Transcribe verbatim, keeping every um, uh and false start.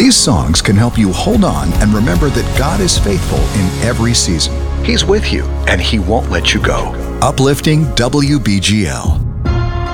These songs can help you hold on and remember that God is faithful in every season. He's with you, and He won't let you go. Uplifting W B G L.